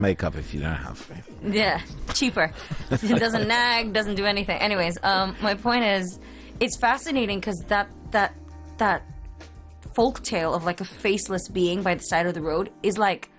makeup if you don't have faith. Yeah, cheaper. It doesn't nag, doesn't do anything. Anyways, my point is, it's fascinating because that folk tale of like a faceless being by the side of the road is like